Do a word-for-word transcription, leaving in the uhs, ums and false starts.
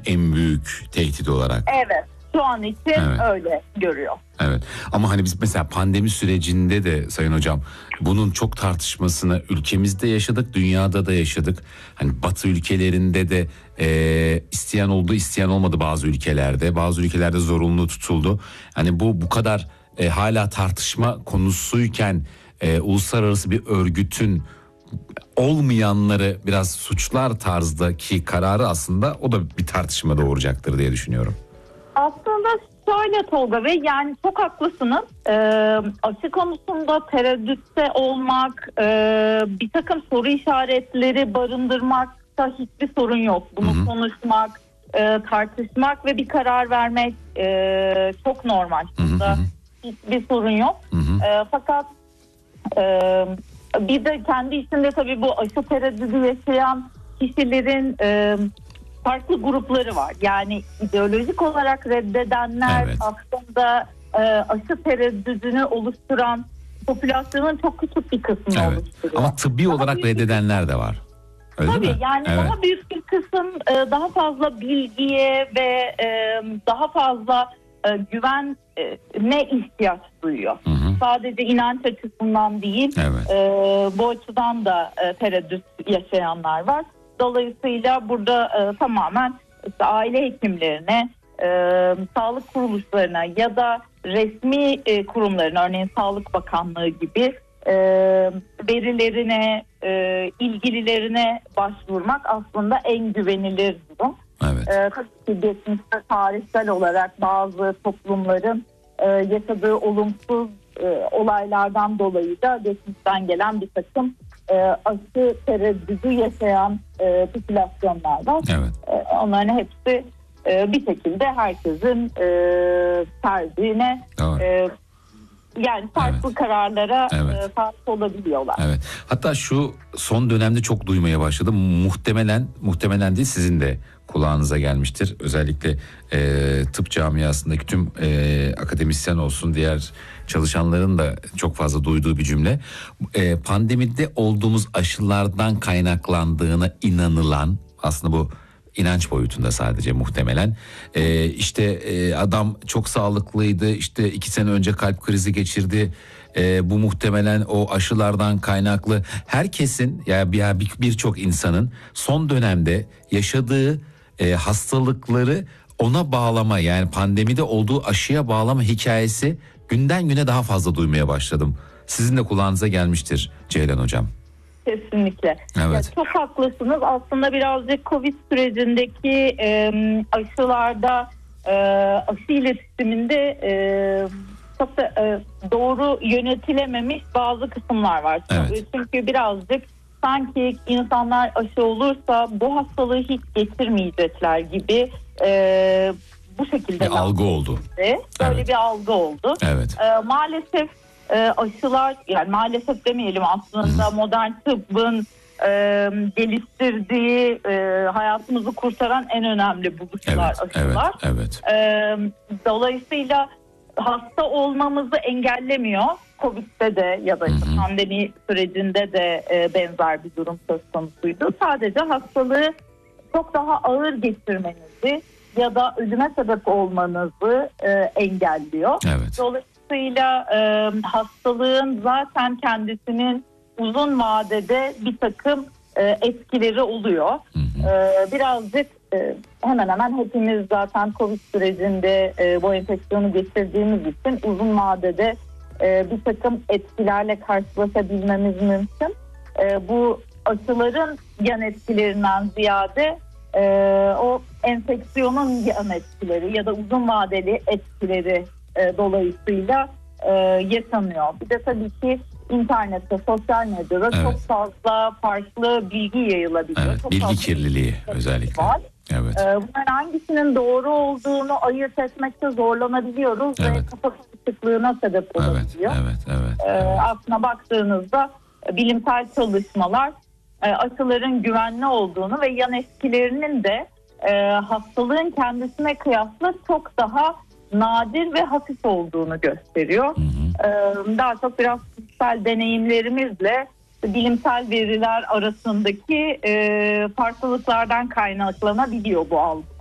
en büyük tehdit olarak. Evet. Şu an için evet. öyle görüyor. Evet ama hani biz mesela pandemi sürecinde de Sayın Hocam bunun çok tartışmasını ülkemizde yaşadık, dünyada da yaşadık. Hani Batı ülkelerinde de e, isteyen oldu, isteyen olmadı bazı ülkelerde. Bazı ülkelerde zorunlu tutuldu. Hani bu bu kadar e, hala tartışma konusuyken e, uluslararası bir örgütün olmayanları biraz suçlar tarzdaki kararı aslında o da bir tartışma doğuracaktır diye düşünüyorum. Aslında şöyle Tolga Bey, yani çok haklısınız. Ee, aşı konusunda tereddütte olmak, e, bir takım soru işaretleri barındırmakta hiçbir sorun yok. Bunu Hı-hı. konuşmak, e, tartışmak ve bir karar vermek e, çok normal. Burada hiçbir sorun yok. E, fakat e, bir de kendi içinde tabii bu aşı tereddüdü yaşayan kişilerin E, farklı grupları var. Yani ideolojik olarak reddedenler evet. aslında e, aşı tereddüdünü oluşturan popülasyonun çok küçük bir kısmını evet. oluşturuyor. Ama tıbbi daha olarak reddedenler de var. Öyle Tabii mi? yani evet. daha büyük bir kısım e, daha fazla bilgiye ve e, daha fazla e, güven e, ne ihtiyaç duyuyor. Hı hı. Sadece inanç açısından değil, evet. e, bu açıdan da e, tereddüt yaşayanlar var. Dolayısıyla burada e, tamamen işte aile hekimlerine, e, sağlık kuruluşlarına ya da resmi e, kurumlarına, örneğin Sağlık Bakanlığı gibi e, verilerine, e, ilgililerine başvurmak aslında en güvenilir durum. Evet. E, tabii ki geçmişte tarihsel olarak bazı toplumların e, yaşadığı olumsuz e, olaylardan dolayı da geçmişten gelen bir takım e, aşı tereddüdü yaşayan e, popülasyonlar var. Evet. E, onların hepsi e, bir şekilde herkesin e, tercihine e, yani farklı evet. kararlara evet. e, sahip olabiliyorlar. Evet. Hatta şu son dönemde çok duymaya başladım. Muhtemelen, muhtemelen değil sizin de kulağınıza gelmiştir. Özellikle e, tıp camiasındaki tüm e, akademisyen olsun, diğer çalışanların da çok fazla duyduğu bir cümle. E, pandemide olduğumuz aşılardan kaynaklandığına inanılan, aslında bu inanç boyutunda sadece muhtemelen. Ee, işte e, adam çok sağlıklıydı, işte iki sene önce kalp krizi geçirdi. Ee, bu muhtemelen o aşılardan kaynaklı. Herkesin ya bir birçok insanın son dönemde yaşadığı e, hastalıkları ona bağlama, yani pandemide olduğu aşıya bağlama hikayesi günden güne daha fazla duymaya başladım. Sizin de kulağınıza gelmiştir Ceylan Hocam. Kesinlikle. Evet. Ya çok haklısınız. Aslında birazcık Covid sürecindeki e, aşılarda e, aşı iletişiminde e, çok da e, doğru yönetilememiş bazı kısımlar var. Evet. Çünkü birazcık sanki insanlar aşı olursa bu hastalığı hiç getirmeyecekler gibi e, bu şekilde bir algı oldu. Böyle evet. bir algı oldu. Evet. E, maalesef E, aşılar, yani maalesef demeyelim aslında, Hı. modern tıbbın e, geliştirdiği, e, hayatımızı kurtaran en önemli buluşlar evet, aşılar. Evet, evet. E, dolayısıyla hasta olmamızı engellemiyor. Covid'de de ya da işte pandemi sürecinde de e, benzer bir durum söz konusuydu. Sadece hastalığı çok daha ağır geçirmenizi ya da ölüme sebep olmanızı e, engelliyor. Evet. Dolayısıyla Dolayısıyla e, hastalığın zaten kendisinin uzun vadede bir takım e, etkileri oluyor. Hı hı. E, birazcık e, hemen hemen hepimiz zaten Covid sürecinde e, bu enfeksiyonu geçirdiğimiz için uzun vadede e, bir takım etkilerle karşılaşabilmemiz mümkün. E, bu aşıların yan etkilerinden ziyade e, o enfeksiyonun yan etkileri ya da uzun vadeli etkileri E, dolayısıyla e, yaşanıyor. Bir de tabii ki internette, sosyal medyada evet. çok fazla farklı bilgi yayılabiliyor. Evet, çok bilgi kirliliği özellikle. Var. Evet. E, bunların hangisinin doğru olduğunu ayırt etmekte zorlanabiliyoruz evet. ve kafa karışıklığına sebep olabiliyor. Evet, evet, evet, E, evet. aslına baktığınızda e, bilimsel çalışmalar e, aşıların güvenli olduğunu ve yan etkilerinin de e, hastalığın kendisine kıyasla çok daha nadir ve hafif olduğunu gösteriyor. Hı hı. Ee, daha çok biraz kişisel deneyimlerimizle bilimsel veriler arasındaki e, farklılıklardan kaynaklanabiliyor bu algı.